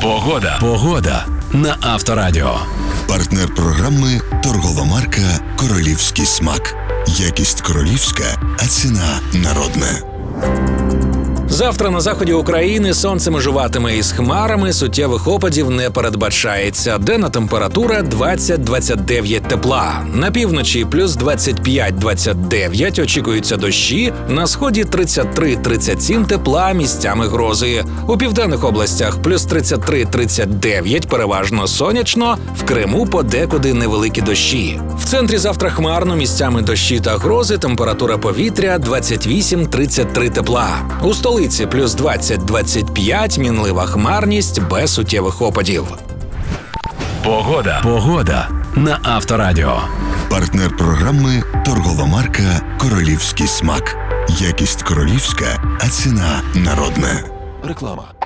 Погода на Авторадіо. Партнер програми торгова марка «Королівський смак». Якість королівська, а ціна народна. Завтра на заході України сонце межуватиме із хмарами, суттєвих опадів не передбачається. Денна температура 20-29 тепла. На півночі плюс 25-29 очікуються дощі, на сході 33-37 тепла, місцями грози. У південних областях плюс 33-39, переважно сонячно, в Криму подекуди невеликі дощі. В центрі завтра хмарно, місцями дощі та грози, температура повітря 28-33 тепла. У столиці плюс 20-25, мінлива хмарність без суттєвих опадів. Погода на Авторадіо. Партнер програми торгова марка «Королівський смак». Якість королівська, а ціна народна. Реклама.